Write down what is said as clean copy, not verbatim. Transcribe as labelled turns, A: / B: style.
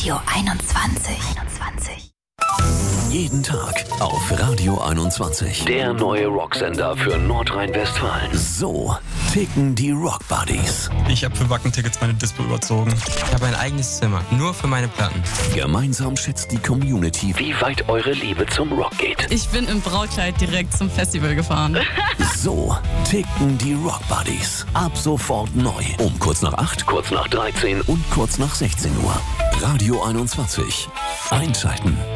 A: Radio 21.
B: Jeden Tag auf Radio 21. Der neue Rocksender für Nordrhein-Westfalen. So ticken die Rock Buddies.
C: Ich habe für Wacken-Tickets meine Dispo überzogen.
D: Ich habe ein eigenes Zimmer, nur für meine Platten.
B: Gemeinsam schätzt die Community, wie weit eure Liebe zum Rock geht.
E: Ich bin im Brautkleid direkt zum Festival gefahren.
B: So ticken die Rock Buddies. Ab sofort neu. Um kurz nach 8, kurz nach 13 und kurz nach 16 Uhr. Radio 21. Einschalten.